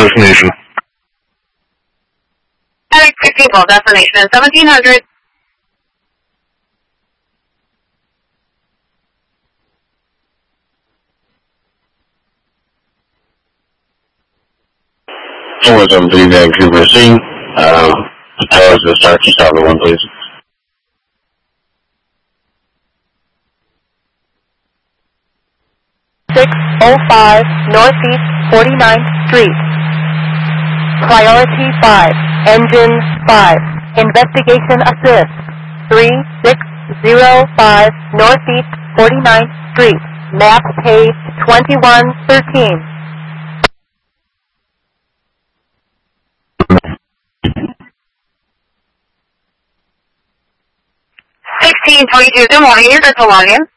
destination? FedEx 16 Vault, destination is 1700. Somewhere 73 Vancouver C. The towers to start to stop at 1, please. 605 Northeast 49th Street. Priority 5, Engine 5. Investigation Assist. 3605 Northeast 49th Street. Map page 2113. 1622, good morning, your virtual login.